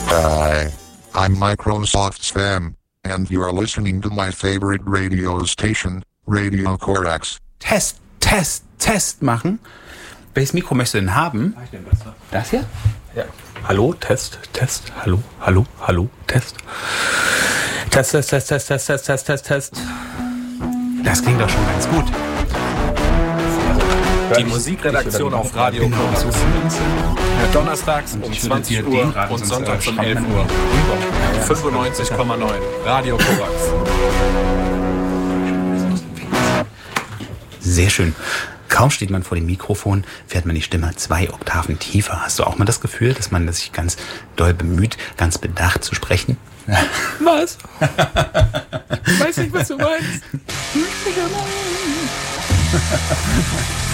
Hi, I'm Microsoft Spam, and you're listening to my favorite radio station, Radio Corax. Test machen. Welches Mikro möchtest du denn haben? Ich nehme das. Das hier? Ja. Hallo, Test, hallo, Test. Test. Das klingt doch schon ganz gut. Die Musikredaktion auf Radio Korax. Donnerstags um 20 Uhr und sonntags um 11 Uhr. 95,9 Radio Korax. Sehr schön. Kaum steht man vor dem Mikrofon, fährt man die Stimme 2 Oktaven tiefer. Hast du auch mal das Gefühl, dass man sich ganz doll bemüht, ganz bedacht zu sprechen? Was? Ich weiß nicht, was du meinst.